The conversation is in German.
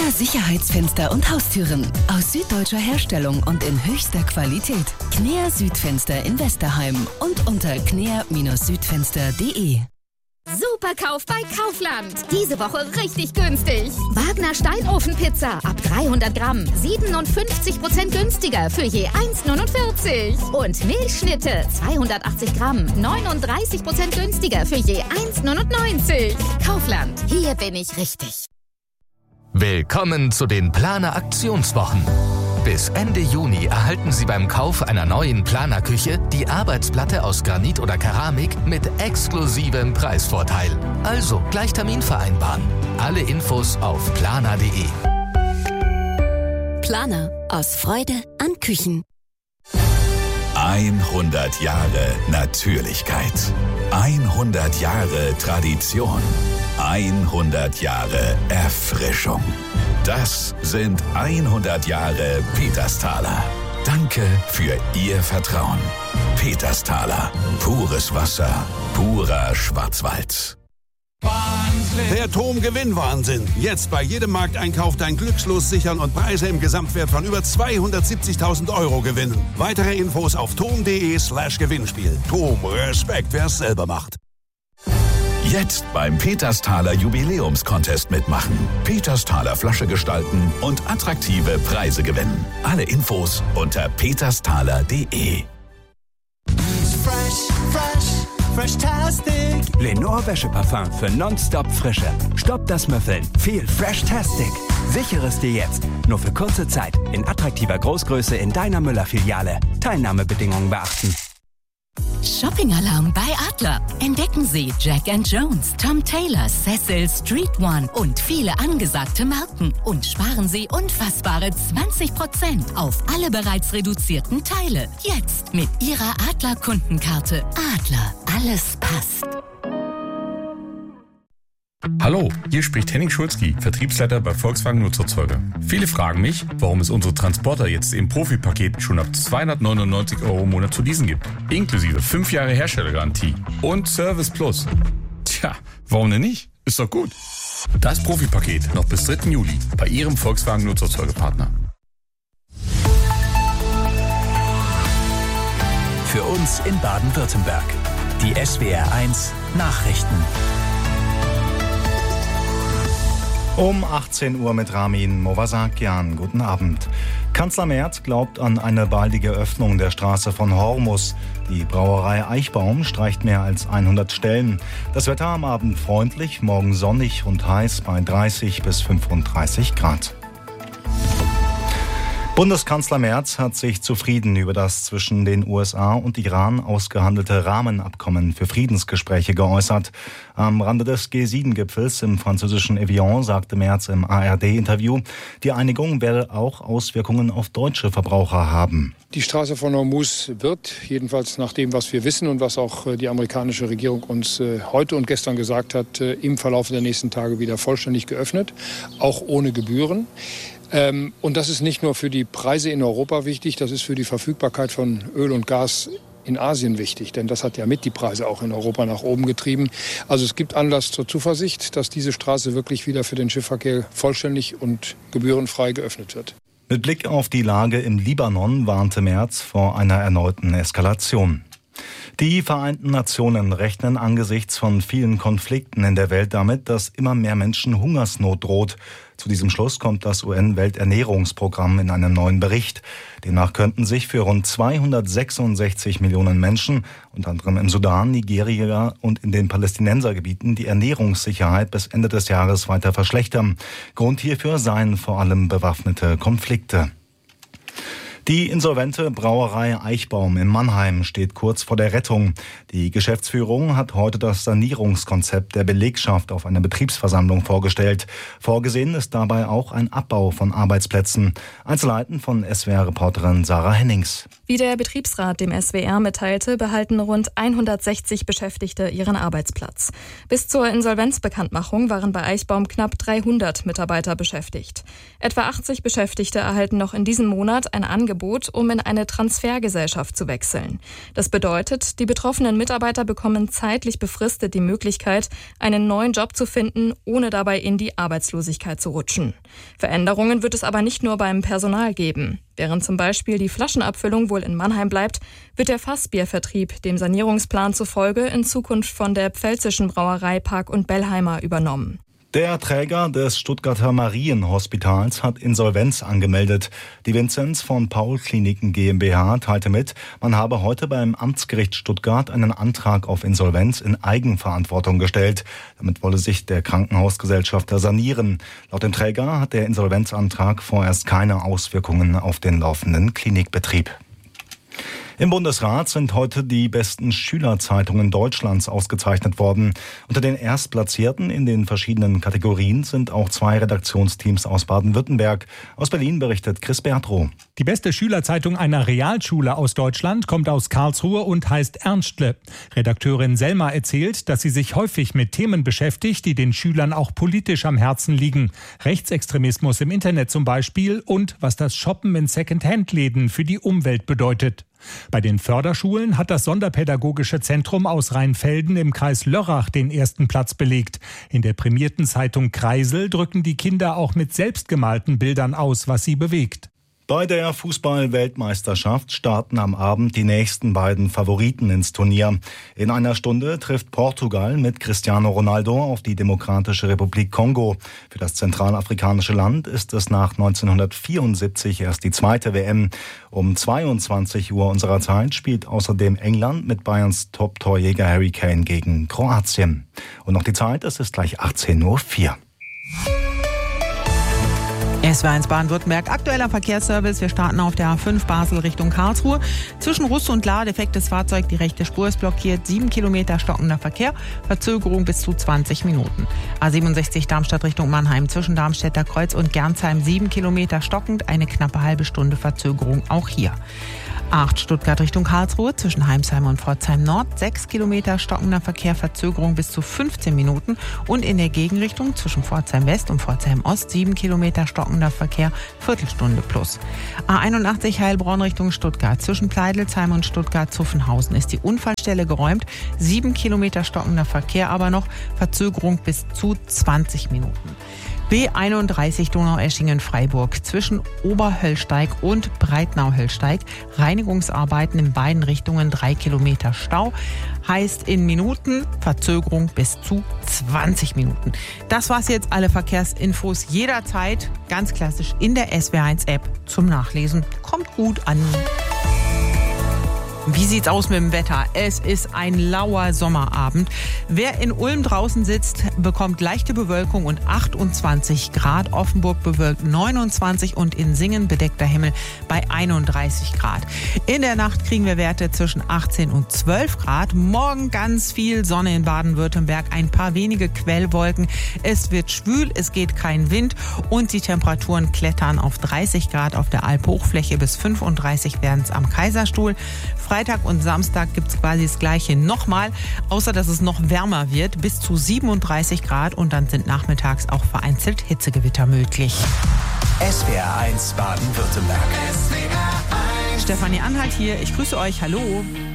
Knea Sicherheitsfenster und Haustüren. Aus süddeutscher Herstellung und in höchster Qualität. Knea Südfenster in Westerheim und unter knea-südfenster.de. Superkauf bei Kaufland. Diese Woche richtig günstig. Wagner Steinofenpizza ab 300 Gramm. 57% günstiger für je 1,49. Und Milchschnitte 280 Gramm. 39% günstiger für je 1,99. Kaufland. Hier bin ich richtig. Willkommen zu den Planer Aktionswochen. Bis Ende Juni erhalten Sie beim Kauf einer neuen Planerküche die Arbeitsplatte aus Granit oder Keramik mit exklusivem Preisvorteil. Also gleich Termin vereinbaren. Alle Infos auf planer.de. Planer. Aus Freude an Küchen. 100 Jahre Natürlichkeit. 100 Jahre Tradition. 100 Jahre Erfrischung. Das sind 100 Jahre Petersthaler. Danke für Ihr Vertrauen. Petersthaler. Pures Wasser. Purer Schwarzwald. Der TOM-Gewinnwahnsinn. Jetzt bei jedem Markteinkauf dein Glückslos sichern und Preise im Gesamtwert von über 270.000 Euro gewinnen. Weitere Infos auf tom.de/Gewinnspiel. TOM, Respekt, wer es selber macht. Jetzt beim Petersthaler Jubiläumscontest mitmachen. Petersthaler Flasche gestalten und attraktive Preise gewinnen. Alle Infos unter petersthaler.de. Fresh-tastic. Lenore Wäscheparfum für nonstop Frische. Stoppt das Müffeln. Viel Fresh-tastic. Sichere es dir jetzt. Nur für kurze Zeit. In attraktiver Großgröße in deiner Müller-Filiale. Teilnahmebedingungen beachten. Shopping-Alarm bei Adler. Entdecken Sie Jack & Jones, Tom Taylor, Cecil, Street One und viele angesagte Marken. Und sparen Sie unfassbare 20% auf alle bereits reduzierten Teile. Jetzt mit Ihrer Adler-Kundenkarte. Adler, alles passt. Hallo, hier spricht Henning Schulzki, Vertriebsleiter bei Volkswagen Nutzerzeuger. Viele fragen mich, warum es unsere Transporter jetzt im Profipaket schon ab 299 € im Monat zu leasen gibt. Inklusive 5 Jahre Herstellergarantie und Service Plus. Tja, warum denn nicht? Ist doch gut. Das Profipaket noch bis 3. Juli bei Ihrem Volkswagen Nutzerzeugerpartner. Für uns in Baden-Württemberg. Die SWR1 Nachrichten. Um 18 Uhr mit Ramin Movasakian. Guten Abend. Kanzler Merz glaubt an eine baldige Öffnung der Straße von Hormus. Die Brauerei Eichbaum streicht mehr als 100 Stellen. Das Wetter am Abend freundlich, morgen sonnig und heiß bei 30 bis 35 Grad. Bundeskanzler Merz hat sich zufrieden über das zwischen den USA und Iran ausgehandelte Rahmenabkommen für Friedensgespräche geäußert. Am Rande des G7-Gipfels im französischen Evian sagte Merz im ARD-Interview, die Einigung werde auch Auswirkungen auf deutsche Verbraucher haben. Die Straße von Hormuz wird, jedenfalls nach dem, was wir wissen und was auch die amerikanische Regierung uns heute und gestern gesagt hat, im Verlauf der nächsten Tage wieder vollständig geöffnet, auch ohne Gebühren. Und das ist nicht nur für die Preise in Europa wichtig, das ist für die Verfügbarkeit von Öl und Gas in Asien wichtig, denn das hat ja mit die Preise auch in Europa nach oben getrieben. Also es gibt Anlass zur Zuversicht, dass diese Straße wirklich wieder für den Schiffsverkehr vollständig und gebührenfrei geöffnet wird. Mit Blick auf die Lage im Libanon warnte Merz vor einer erneuten Eskalation. Die Vereinten Nationen rechnen angesichts von vielen Konflikten in der Welt damit, dass immer mehr Menschen Hungersnot droht. Zu diesem Schluss kommt das UN-Welternährungsprogramm in einem neuen Bericht. Demnach könnten sich für rund 266 Millionen Menschen, unter anderem im Sudan, Nigeria und in den Palästinensergebieten, die Ernährungssicherheit bis Ende des Jahres weiter verschlechtern. Grund hierfür seien vor allem bewaffnete Konflikte. Die insolvente Brauerei Eichbaum in Mannheim steht kurz vor der Rettung. Die Geschäftsführung hat heute das Sanierungskonzept der Belegschaft auf einer Betriebsversammlung vorgestellt. Vorgesehen ist dabei auch ein Abbau von Arbeitsplätzen. Einzelheiten von SWR-Reporterin Sarah Hennings. Wie der Betriebsrat dem SWR mitteilte, behalten rund 160 Beschäftigte ihren Arbeitsplatz. Bis zur Insolvenzbekanntmachung waren bei Eichbaum knapp 300 Mitarbeiter beschäftigt. Etwa 80 Beschäftigte erhalten noch in diesem Monat ein Angebot Angebot, um in eine Transfergesellschaft zu wechseln. Das bedeutet, die betroffenen Mitarbeiter bekommen zeitlich befristet die Möglichkeit, einen neuen Job zu finden, ohne dabei in die Arbeitslosigkeit zu rutschen. Veränderungen wird es aber nicht nur beim Personal geben. Während zum Beispiel die Flaschenabfüllung wohl in Mannheim bleibt, wird der Fassbiervertrieb dem Sanierungsplan zufolge in Zukunft von der pfälzischen Brauerei Park und Bellheimer übernommen. Der Träger des Stuttgarter Marienhospitals hat Insolvenz angemeldet. Die Vinzenz von Paul Kliniken GmbH teilte mit, man habe heute beim Amtsgericht Stuttgart einen Antrag auf Insolvenz in Eigenverantwortung gestellt. Damit wolle sich der Krankenhausgesellschafter sanieren. Laut dem Träger hat der Insolvenzantrag vorerst keine Auswirkungen auf den laufenden Klinikbetrieb. Im Bundesrat sind heute die besten Schülerzeitungen Deutschlands ausgezeichnet worden. Unter den Erstplatzierten in den verschiedenen Kategorien sind auch 2 Redaktionsteams aus Baden-Württemberg. Aus Berlin berichtet Chris Bertrow. Die beste Schülerzeitung einer Realschule aus Deutschland kommt aus Karlsruhe und heißt Ernstle. Redakteurin Selma erzählt, dass sie sich häufig mit Themen beschäftigt, die den Schülern auch politisch am Herzen liegen. Rechtsextremismus im Internet zum Beispiel und was das Shoppen in Second-Hand-Läden für die Umwelt bedeutet. Bei den Förderschulen hat das Sonderpädagogische Zentrum aus Rheinfelden im Kreis Lörrach den ersten Platz belegt. In der prämierten Zeitung Kreisel drücken die Kinder auch mit selbstgemalten Bildern aus, was sie bewegt. Bei der Fußball-Weltmeisterschaft starten am Abend die nächsten beiden Favoriten ins Turnier. In einer Stunde trifft Portugal mit Cristiano Ronaldo auf die Demokratische Republik Kongo. Für das zentralafrikanische Land ist es nach 1974 erst die zweite WM. Um 22 Uhr unserer Zeit spielt außerdem England mit Bayerns Top-Torjäger Harry Kane gegen Kroatien. Und noch die Zeit, es ist gleich 18.04 Uhr. SWR1 Baden-Württemberg, aktueller Verkehrsservice. Wir starten auf der A5 Basel Richtung Karlsruhe. Zwischen Russ und Lahr defektes Fahrzeug, die rechte Spur ist blockiert. 7 Kilometer stockender Verkehr, Verzögerung bis zu 20 Minuten. A67 Darmstadt Richtung Mannheim, zwischen Darmstädter Kreuz und Gernsheim 7 Kilometer stockend, eine knappe halbe Stunde Verzögerung auch hier. 8 Stuttgart Richtung Karlsruhe, zwischen Heimsheim und Pforzheim Nord, 6 Kilometer stockender Verkehr, Verzögerung bis zu 15 Minuten. Und in der Gegenrichtung zwischen Pforzheim West und Pforzheim Ost 7 Kilometer stockender Verkehr, Viertelstunde plus. A81 Heilbronn Richtung Stuttgart, zwischen Pleidelsheim und Stuttgart-Zuffenhausen ist die Unfallstelle geräumt. 7 Kilometer stockender Verkehr aber noch, Verzögerung bis zu 20 Minuten. B31 Donaueschingen-Freiburg, zwischen Oberhöllsteig und Breitnau-Höllsteig. Reinigungsarbeiten in beiden Richtungen, 3 Kilometer Stau. Heißt in Minuten Verzögerung bis zu 20 Minuten. Das war's jetzt, alle Verkehrsinfos jederzeit, ganz klassisch in der SWR1-App zum Nachlesen. Kommt gut an. Wie sieht's aus mit dem Wetter? Es ist ein lauer Sommerabend. Wer in Ulm draußen sitzt, bekommt leichte Bewölkung und 28 Grad. Offenburg bewölkt 29 und in Singen bedeckter Himmel bei 31 Grad. In der Nacht kriegen wir Werte zwischen 18 und 12 Grad. Morgen ganz viel Sonne in Baden-Württemberg, ein paar wenige Quellwolken. Es wird schwül, es geht kein Wind und die Temperaturen klettern auf 30 Grad auf der Alphochfläche, bis 35 werden es am Kaiserstuhl. Freitag und Samstag gibt es quasi das Gleiche nochmal, außer dass es noch wärmer wird, bis zu 37 Grad und dann sind nachmittags auch vereinzelt Hitzegewitter möglich. SWR1 Baden-Württemberg. Stefanie Anhalt hier, ich grüße euch, hallo.